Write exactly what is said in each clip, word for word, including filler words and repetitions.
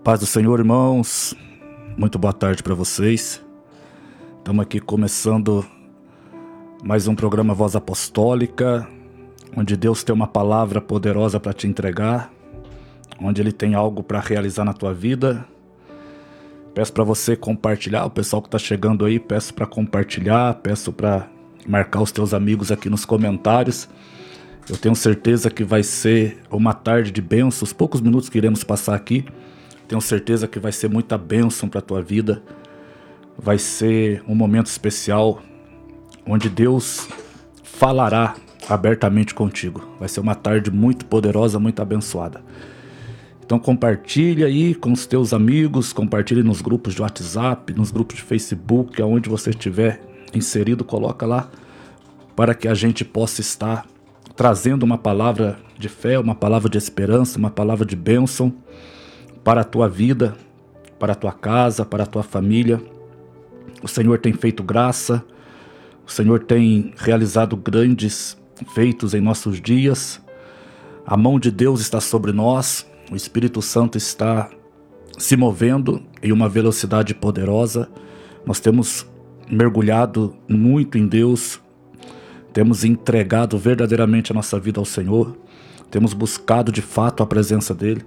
Paz do Senhor, irmãos. Muito boa tarde para vocês. Estamos aqui começando mais um programa Voz Apostólica, onde Deus tem uma palavra poderosa para te entregar, onde Ele tem algo para realizar na tua vida. Peço para você compartilhar, o pessoal que está chegando aí, peço para compartilhar, peço para marcar os teus amigos aqui nos comentários. Eu tenho certeza que vai ser uma tarde de bênção, os poucos minutos que iremos passar aqui. Tenho certeza que vai ser muita bênção para a tua vida. Vai ser um momento especial, onde Deus falará abertamente contigo. Vai ser uma tarde muito poderosa, muito abençoada. Então compartilha aí com os teus amigos, compartilhe nos grupos de WhatsApp, nos grupos de Facebook, aonde você estiver inserido, coloca lá, para que a gente possa estar trazendo uma palavra de fé, uma palavra de esperança, uma palavra de bênção para a tua vida, para a tua casa, para a tua família. O Senhor tem feito graça, o Senhor tem realizado grandes feitos em nossos dias. A mão de Deus está sobre nós, o Espírito Santo está se movendo em uma velocidade poderosa. Nós temos mergulhado muito em Deus, temos entregado verdadeiramente a nossa vida ao Senhor, temos buscado de fato a presença dEle.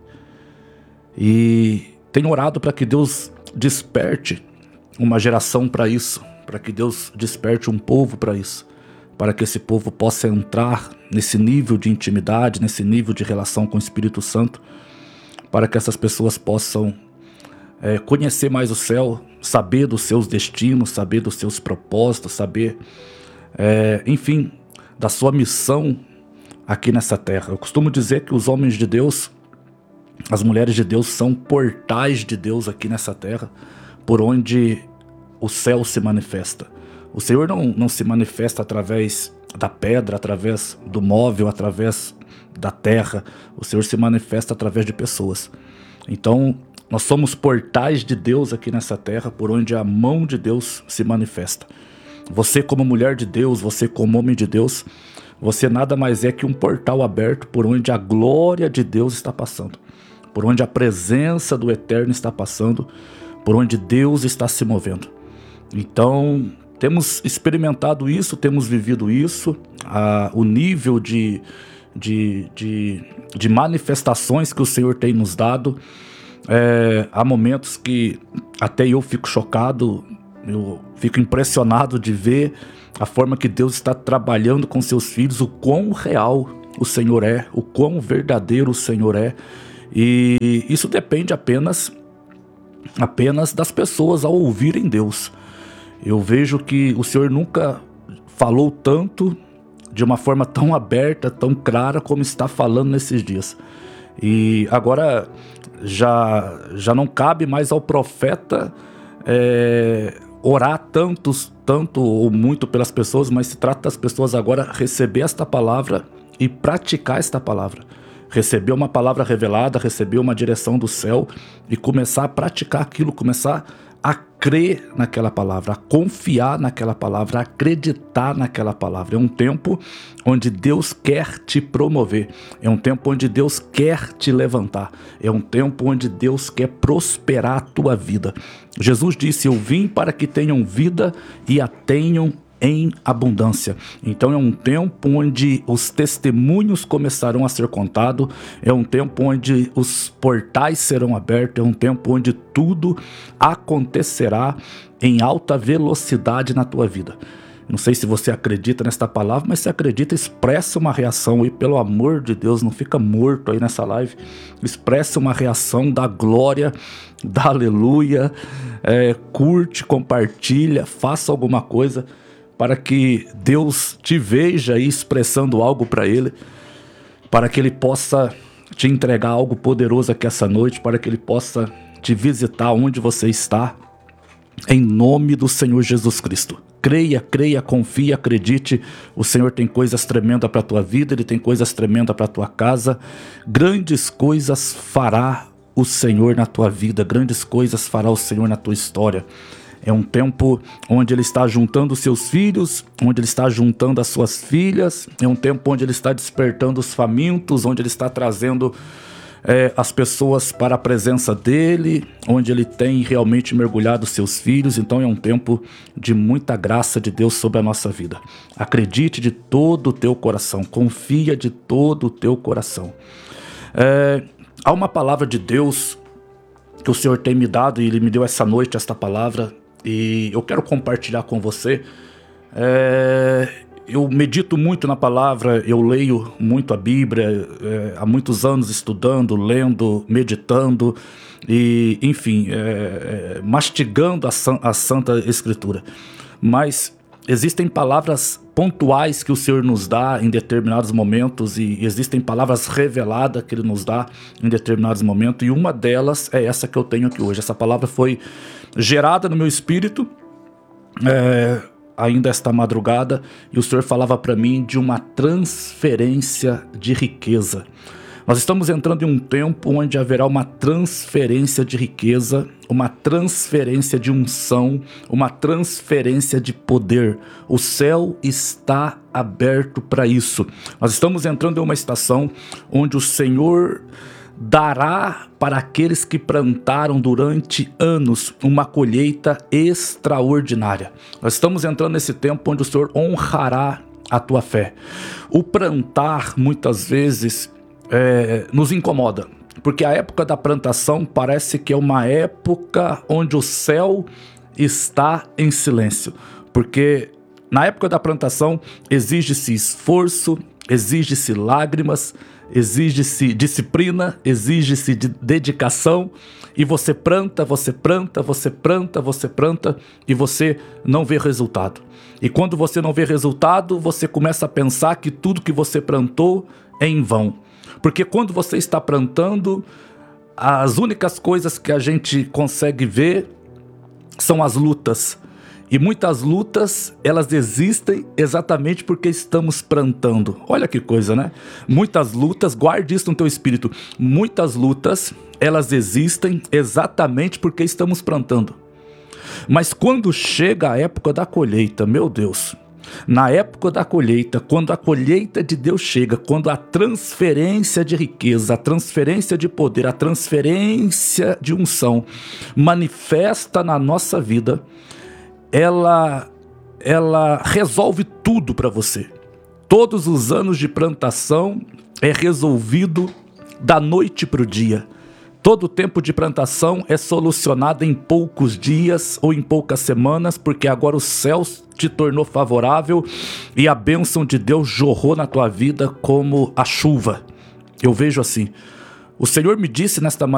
E tenho orado para que Deus desperte uma geração para isso, para que Deus desperte um povo para isso, para que esse povo possa entrar nesse nível de intimidade, nesse nível de relação com o Espírito Santo, para que essas pessoas possam é, conhecer mais o céu, saber dos seus destinos, saber dos seus propósitos, saber, é, enfim, da sua missão aqui nessa terra. Eu costumo dizer que os homens de Deus, as mulheres de Deus são portais de Deus aqui nessa terra, por onde o céu se manifesta. O Senhor não, não se manifesta através da pedra, através do móvel, através da terra. O Senhor se manifesta através de pessoas. Então, nós somos portais de Deus aqui nessa terra, por onde a mão de Deus se manifesta. Você como mulher de Deus, você como homem de Deus, você nada mais é que um portal aberto por onde a glória de Deus está passando, por onde a presença do Eterno está passando, por onde Deus está se movendo. Então, temos experimentado isso, temos vivido isso, a, o nível de, de, de, de manifestações que o Senhor tem nos dado. É, há momentos que até eu fico chocado, eu fico impressionado de ver a forma que Deus está trabalhando com seus filhos, o quão real o Senhor é, o quão verdadeiro o Senhor é. E isso depende apenas, apenas das pessoas ao ouvirem Deus. Eu vejo que o Senhor nunca falou tanto, de uma forma tão aberta, tão clara, como está falando nesses dias. E agora já, já não cabe mais ao profeta é, orar tantos, tanto ou muito pelas pessoas, mas se trata das pessoas agora receber esta palavra e praticar esta palavra. Receber uma palavra revelada, receber uma direção do céu e começar a praticar aquilo, começar a crer naquela palavra, a confiar naquela palavra, a acreditar naquela palavra. É um tempo onde Deus quer te promover, é um tempo onde Deus quer te levantar, é um tempo onde Deus quer prosperar a tua vida. Jesus disse: eu vim para que tenham vida e a tenham em abundância. Então é um tempo onde os testemunhos começarão a ser contados, é um tempo onde os portais serão abertos, é um tempo onde tudo acontecerá em alta velocidade na tua vida. Não sei se você acredita nesta palavra, mas se acredita, expressa uma reação aí, pelo amor de Deus, não fica morto aí nessa live, expressa uma reação da glória, da aleluia, é, curte, compartilha, faça alguma coisa, para que Deus te veja aí expressando algo para Ele, para que Ele possa te entregar algo poderoso aqui essa noite, para que Ele possa te visitar onde você está, em nome do Senhor Jesus Cristo. Creia, creia, confie, acredite, o Senhor tem coisas tremendas para a tua vida, Ele tem coisas tremendas para a tua casa, grandes coisas fará o Senhor na tua vida, grandes coisas fará o Senhor na tua história. É um tempo onde Ele está juntando os seus filhos, onde Ele está juntando as suas filhas. É um tempo onde Ele está despertando os famintos, onde Ele está trazendo é, as pessoas para a presença dele, onde ele tem realmente mergulhado seus filhos. Então é um tempo de muita graça de Deus sobre a nossa vida. Acredite de todo o teu coração, confia de todo o teu coração. É, há uma palavra de Deus que o Senhor tem me dado, e Ele me deu essa noite esta palavra, e eu quero compartilhar com você. É, eu medito muito na palavra, eu leio muito a Bíblia, é, há muitos anos estudando, lendo, meditando, e enfim, é, é, mastigando a, a Santa Escritura. Mas existem palavras pontuais que o Senhor nos dá em determinados momentos, e existem palavras reveladas que Ele nos dá em determinados momentos, e uma delas é essa que eu tenho aqui hoje. Essa palavra foi gerada no meu espírito, é, ainda esta madrugada, e o Senhor falava para mim de uma transferência de riqueza. Nós estamos entrando em um tempo onde haverá uma transferência de riqueza, uma transferência de unção, uma transferência de poder. O céu está aberto para isso. Nós estamos entrando em uma estação onde o Senhor dará para aqueles que plantaram durante anos uma colheita extraordinária. Nós estamos entrando nesse tempo onde o Senhor honrará a tua fé. O plantar, muitas vezes, É, nos incomoda, porque a época da plantação parece que é uma época onde o céu está em silêncio, porque na época da plantação exige-se esforço, exige-se lágrimas, exige-se disciplina, exige-se de dedicação, e você planta, você planta, você planta, você planta, e você não vê resultado. E quando você não vê resultado, você começa a pensar que tudo que você plantou é em vão. Porque quando você está plantando, as únicas coisas que a gente consegue ver são as lutas. E muitas lutas, elas existem exatamente porque estamos plantando. Olha que coisa, né? Muitas lutas, guarde isso no teu espírito. Muitas lutas, elas existem exatamente porque estamos plantando. Mas quando chega a época da colheita, meu Deus... Na época da colheita, quando a colheita de Deus chega, quando a transferência de riqueza, a transferência de poder, a transferência de unção manifesta na nossa vida, ela, ela resolve tudo para você. Todos os anos de plantação é resolvido da noite para o dia. Todo o tempo de plantação é solucionado em poucos dias ou em poucas semanas, porque agora o céu te tornou favorável e a bênção de Deus jorrou na tua vida como a chuva. Eu vejo assim. O Senhor me disse nesta